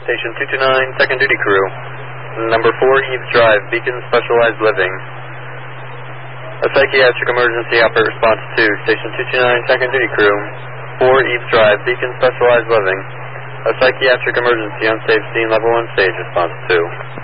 Station 229, second duty crew. Number 4, Eves Drive, Beacon Specialized Living. A psychiatric emergency operator response 2. Station 229, second duty crew. 4, Eves Drive, Beacon Specialized Living. A psychiatric emergency, unsafe scene, level 1 stage, response 2.